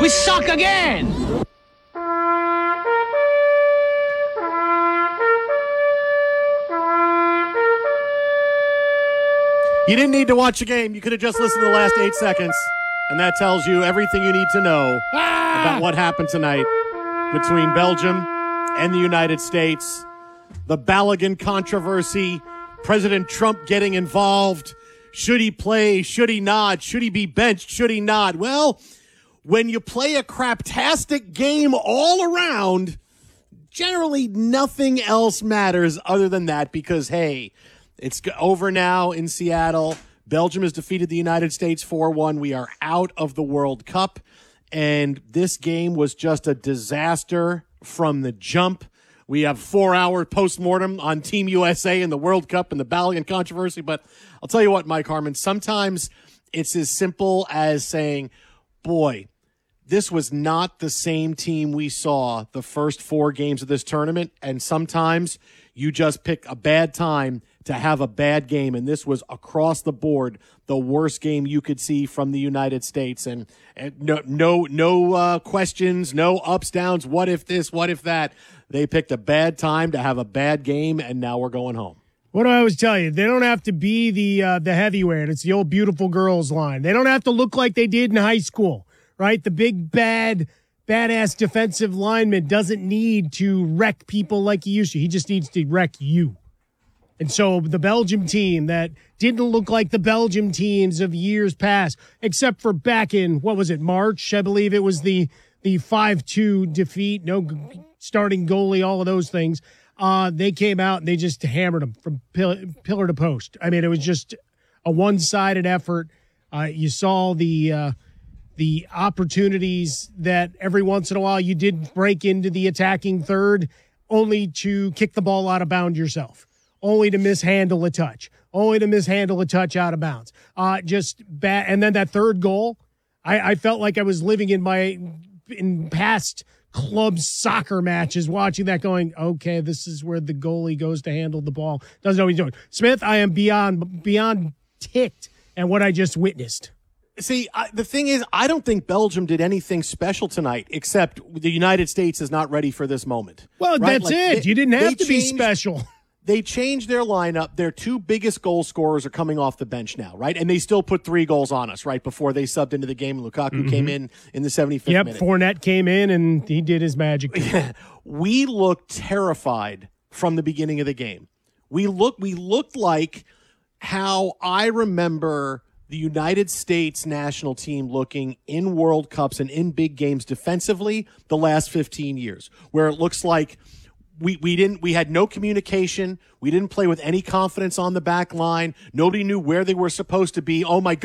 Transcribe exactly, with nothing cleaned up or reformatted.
We suck again! You didn't need to watch the game. You could have just listened to the last eight seconds. And that tells you everything you need to know ah! about what happened tonight between Belgium and the United States. The Balogun controversy, President Trump getting involved. Should he play? Should he not? Should he be benched? Should he not? Well, when you play a craptastic game all around, generally nothing else matters other than that because, hey, it's over now in Seattle. Belgium has defeated the United States four one. We are out of the World Cup, and this game was just a disaster from the jump. We have four-hour postmortem on Team U S A and the World Cup and the Balogun controversy, but I'll tell you what, Mike Harmon, sometimes it's as simple as saying, boy, this was not the same team we saw the first four games of this tournament, and sometimes you just pick a bad time to have a bad game, and this was across the board the worst game you could see from the United States. And, and no, no, no uh, questions, no ups, downs. What if this? What if that? They picked a bad time to have a bad game, and now we're going home. What do I always tell you? They don't have to be the uh, the heavyweight. It's the old beautiful girls line. They don't have to look like they did in high school, right? The big bad. Badass defensive lineman doesn't need to wreck people like he used to. He just needs to wreck you. And so the Belgium team that didn't look like the Belgium teams of years past, except for back in, what was it, March? I believe it was the the five two defeat, no starting goalie, all of those things. Uh, they came out and they just hammered them from pillar, pillar to post. I mean, it was just a one-sided effort. Uh, you saw the... Uh, the opportunities that every once in a while you did break into the attacking third only to kick the ball out of bounds yourself, only to mishandle a touch, only to mishandle a touch out of bounds. Uh, just bad. And then that third goal, I, I felt like I was living in my in past club soccer matches watching that going, okay, this is where the goalie goes to handle the ball. Doesn't know what he's doing. Smith, I am beyond beyond ticked at what I just witnessed. See, I, the thing is, I don't think Belgium did anything special tonight, except the United States is not ready for this moment. Well, right? that's like, it. They, you didn't have to changed, be special. They changed their lineup. Their two biggest goal scorers are coming off the bench now, right? And they still put three goals on us, right, before they subbed into the game. Lukaku mm-hmm. came in in the seventy-fifth yep, minute. Yep, Fournette came in, and he did his magic. We looked terrified from the beginning of the game. We looked, we looked like how I remember the United States national team looking in World Cups and in big games defensively the last fifteen years, where it looks like we, we didn't, we had no communication. We didn't play with any confidence on the back line. Nobody knew where they were supposed to be. Oh my God.